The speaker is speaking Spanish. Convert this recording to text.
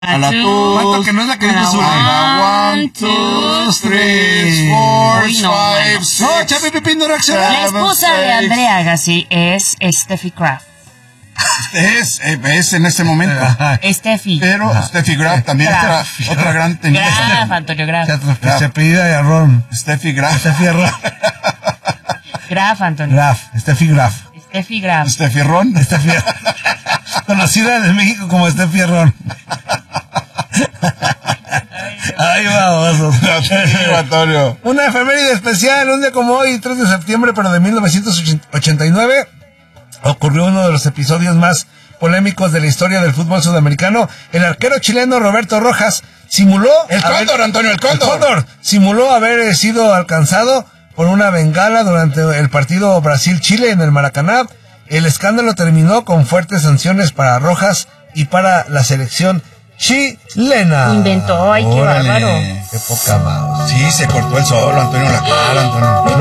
A la two. ¿Cuánto que no es la que dijo su? 1, 2, 3, 4, 5, 6. No, Chapi Pipín no reacciona. La esposa de Andrea Agassi es Steffi Graf. Es en ese momento. Steffi. Pero Steffi Graf también otra gran tenista. Graf, Antonio Graf. Se apellida de Arrón. Steffi Graf. Steffi Arrón. Graf, Antonio. Graf. Steffi Graf. Steffi Graf. Steffi Ron. Steffi. Conocida en México como Steffi Arrón. Ay, vamos. Antonio. Una efeméride especial, un día como hoy, 3 de septiembre, pero de 1989, ocurrió uno de los episodios más polémicos de la historia del fútbol sudamericano. El arquero chileno Roberto Rojas simuló... El Cóndor, Antonio, el Cóndor. El Cóndor simuló haber sido alcanzado por una bengala durante el partido Brasil-Chile en el Maracaná. El escándalo terminó con fuertes sanciones para Rojas y para la selección chilena. Inventó, ay, qué Órale. bárbaro. Qué poca madre. Sí, se cortó el solo, Antonio, la cara, Antonio.